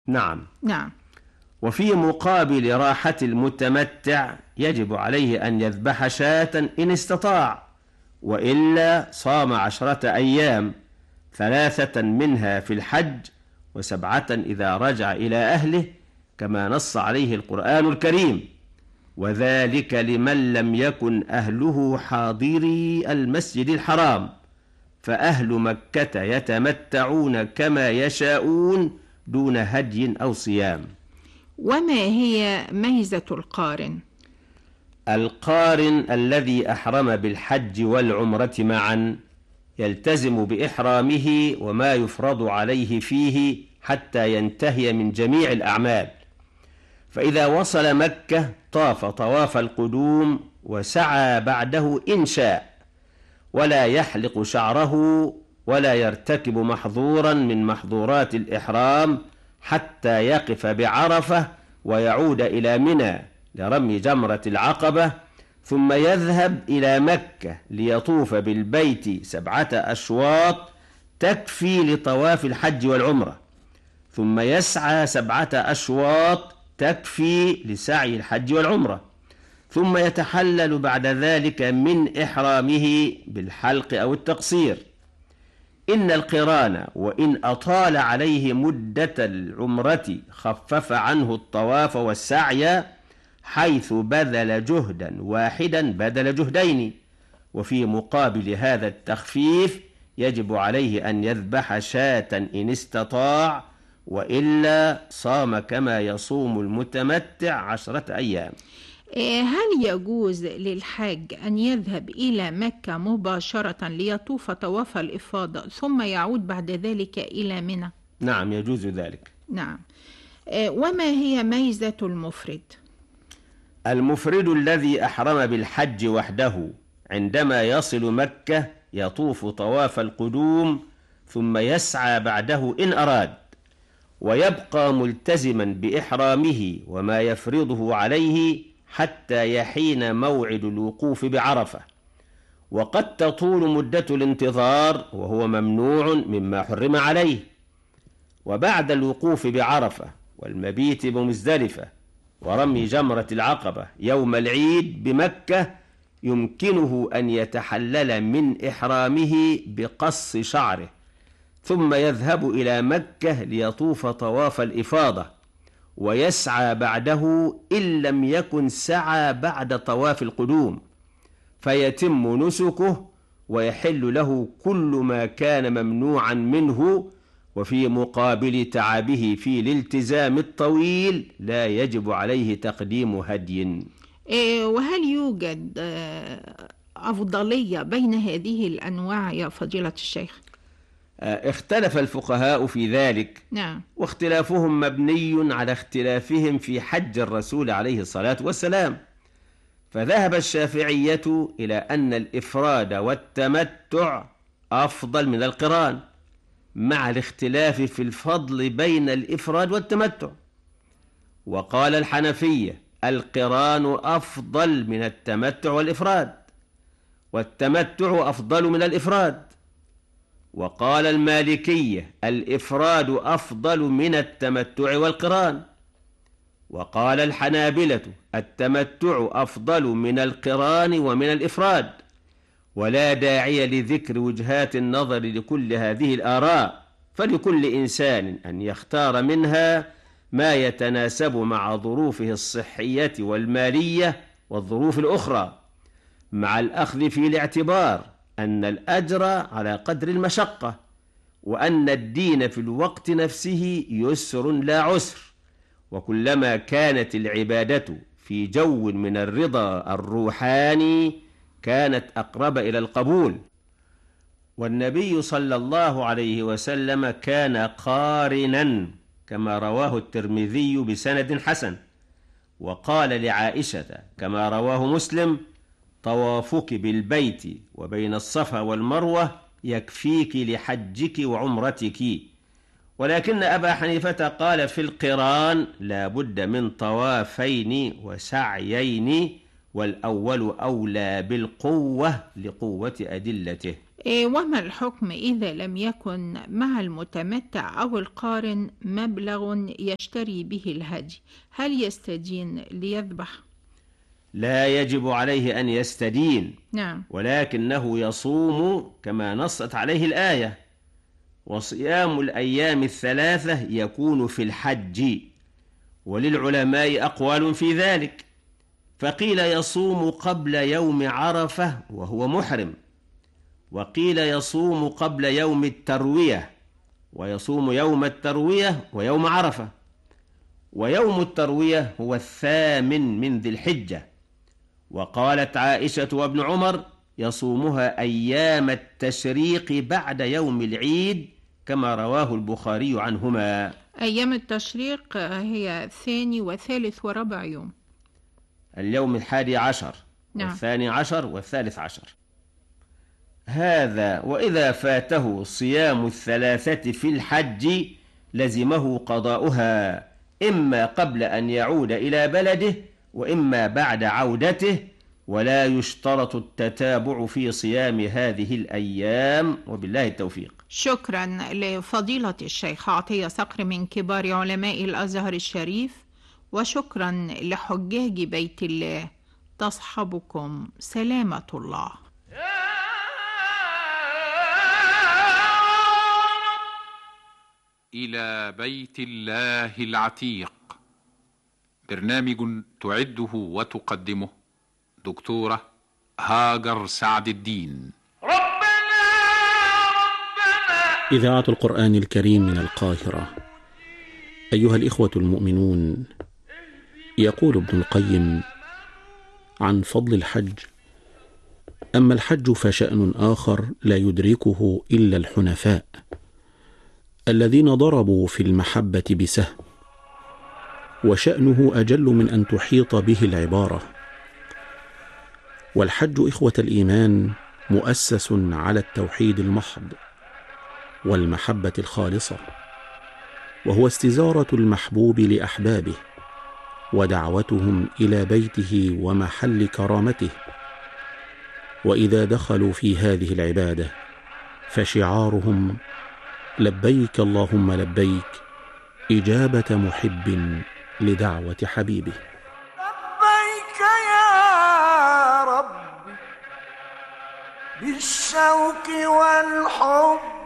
نعم. نعم. وفي مقابل راحة المتمتع يجب عليه أن يذبح شاة إن استطاع، وإلا صام 10 أيام، 3 منها في الحج و7 إذا رجع إلى أهله، كما نص عليه القرآن الكريم: وذلك لمن لم يكن أهله حاضري المسجد الحرام، فأهل مكة يتمتعون كما يشاءون دون هدي أو صيام. وما هي ميزة القارن؟ القارن الذي أحرم بالحج والعمرة معا يلتزم بإحرامه وما يفرض عليه فيه حتى ينتهي من جميع الأعمال، فإذا وصل مكة طاف طواف القدوم وسعى بعده إن شاء، ولا يحلق شعره ولا يرتكب محظورا من محظورات الإحرام حتى يقف بعرفة ويعود إلى منى لرمي جمرة العقبة، ثم يذهب إلى مكة ليطوف بالبيت 7 أشواط تكفي لطواف الحج والعمرة، ثم يسعى 7 أشواط تكفي لسعي الحج والعمرة، ثم يتحلل بعد ذلك من إحرامه بالحلق أو التقصير. إن القران وإن أطال عليه مدة العمرة خفف عنه الطواف والسعي، حيث بذل جهدا واحدا بدل جهدين، وفي مقابل هذا التخفيف يجب عليه أن يذبح شاة إن استطاع، وإلا صام كما يصوم المتمتع 10 أيام. هل يجوز للحاج أن يذهب إلى مكة مباشرة ليطوف طواف الإفاضة ثم يعود بعد ذلك إلى منى؟ نعم، يجوز ذلك. نعم. وما هي ميزة المفرد؟ المفرد الذي أحرم بالحج وحده عندما يصل مكة يطوف طواف القدوم ثم يسعى بعده إن أراد، ويبقى ملتزما بإحرامه وما يفرضه عليه حتى يحين موعد الوقوف بعرفة، وقد تطول مدة الانتظار وهو ممنوع مما حرم عليه. وبعد الوقوف بعرفة والمبيت بمزدلفة ورمي جمرة العقبة يوم العيد بمكة يمكنه أن يتحلل من إحرامه بقص شعره، ثم يذهب إلى مكة ليطوف طواف الإفاضة ويسعى بعده إن لم يكن سعى بعد طواف القدوم، فيتم نسكه ويحل له كل ما كان ممنوعا منه، وفي مقابل تعبه في الالتزام الطويل لا يجب عليه تقديم هدي. وهل يوجد أفضلية بين هذه الأنواع يا فضيلة الشيخ؟ اختلف الفقهاء في ذلك. نعم. واختلافهم مبني على اختلافهم في حج الرسول عليه الصلاة والسلام، فذهب الشافعية إلى أن الإفراد والتمتع أفضل من القران، مع الاختلاف في الفضل بين الإفراد والتمتع. وقال الحنفية القران أفضل من التمتع والإفراد، والتمتع أفضل من الإفراد. وقال المالكية الإفراد أفضل من التمتع والقران. وقال الحنابلة التمتع أفضل من القران ومن الإفراد. ولا داعي لذكر وجهات النظر لكل هذه الآراء، فلكل إنسان أن يختار منها ما يتناسب مع ظروفه الصحية والمالية والظروف الأخرى، مع الأخذ في الاعتبار أن الأجر على قدر المشقة، وأن الدين في الوقت نفسه يسر لا عسر، وكلما كانت العبادة في جو من الرضا الروحاني كانت أقرب إلى القبول. والنبي صلى الله عليه وسلم كان قارنا كما رواه الترمذي بسند حسن، وقال لعائشة كما رواه مسلم طوافك بالبيت وبين الصفا والمروة يكفيك لحجك وعمرتك. ولكن أبا حنيفة قال في القران لا بد من طوافين وسعيين، والأول أولى بالقوة لقوة أدلته. وما الحكم إذا لم يكن مع المتمتع أو القارن مبلغ يشتري به الهدي؟ هل يستدين ليذبح؟ لا يجب عليه أن يستدين، نعم. ولكنه يصوم كما نصت عليه الآية. وصيام الأيام الثلاثة يكون في الحج، وللعلماء أقوال في ذلك، فقيل يصوم قبل يوم عرفة وهو محرم، وقيل يصوم قبل يوم التروية، ويصوم يوم التروية ويوم عرفة. ويوم التروية هو 8 من ذي الحجة. وقالت عائشة وابن عمر يصومها أيام التشريق بعد يوم العيد، كما رواه البخاري عنهما. أيام التشريق هي 2 و3 و4 يوم. اليوم 11 نعم. و12 و13. هذا وإذا فاته صيام الثلاثة في الحج لزمه قضاؤها، إما قبل أن يعود إلى بلده وإما بعد عودته، ولا يشترط التتابع في صيام هذه الأيام، وبالله التوفيق. شكرا لفضيلة الشيخ عطية صقر من كبار علماء الأزهر الشريف، وشكرا لحجاج بيت الله. تصحبكم سلامة الله. إلى بيت الله العتيق، برنامج تعده وتقدمه دكتورة هاجر سعد الدين. إذاعة القرآن الكريم من القاهرة. أيها الإخوة المؤمنون، يقول ابن القيم عن فضل الحج: أما الحج فشأن آخر لا يدركه إلا الحنفاء الذين ضربوا في المحبة بسهم، وشأنه أجل من أن تحيط به العبارة. والحج إخوة الإيمان مؤسس على التوحيد المحض والمحبة الخالصة، وهو استزارة المحبوب لأحبابه ودعوتهم إلى بيته ومحل كرامته. وإذا دخلوا في هذه العبادة فشعارهم لبيك اللهم لبيك، إجابة محب لدعوة حبيبه. لبيك يا رب بالشوق والحب